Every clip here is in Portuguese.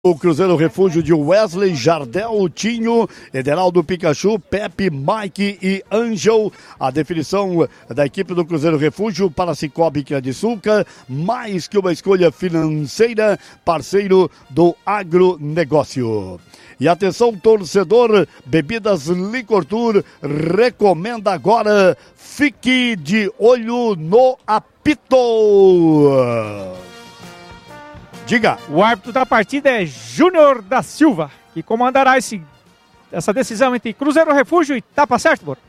O Cruzeiro Refúgio de Wesley, Jardel, Tinho, Ederaldo, Pikachu, Pepe, Mike e Angel. A definição da equipe do Cruzeiro Refúgio para Cicobi Credisulca, mais que uma escolha financeira, parceiro do agronegócio. E atenção, torcedor, Bebidas Licor Tour recomenda agora, fique de olho no apito. Diga. O árbitro da partida é Júnior da Silva, que comandará essa decisão entre Cruzeiro Refúgio e Tapa Certo, Boro.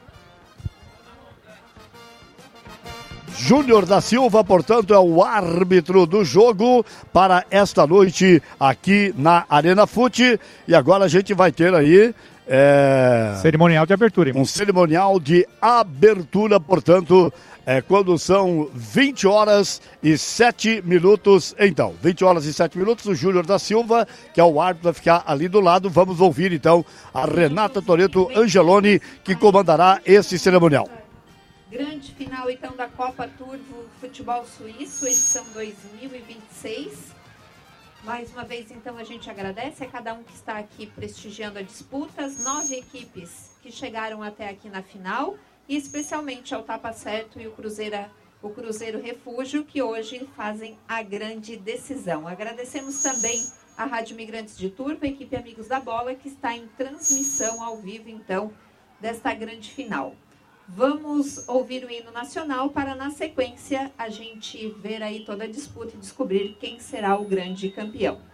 Júnior da Silva, portanto, é o árbitro do jogo para esta noite aqui na Arena Fute. E agora a gente vai ter aí... cerimonial de abertura. Um cerimonial de abertura, portanto... quando são 20 horas e 7 minutos, então, 20 horas e 7 minutos, o Júnior da Silva, que é o árbitro, vai ficar ali do lado. Vamos ouvir, então, a Renata Toretto Angeloni, que comandará esse cerimonial. Grande final, então, da Copa Turvo Futebol Suíço, edição 2026. Mais uma vez, então, a gente agradece a cada um que está aqui prestigiando a disputa, as 9 equipes que chegaram até aqui na final, e especialmente ao Tapa Certo e o Cruzeiro Refúgio, que hoje fazem a grande decisão. Agradecemos também a Rádio Migrantes de Turvo, a equipe Amigos da Bola, que está em transmissão ao vivo, então, desta grande final. Vamos ouvir o hino nacional para, na sequência, a gente ver aí toda a disputa e descobrir quem será o grande campeão.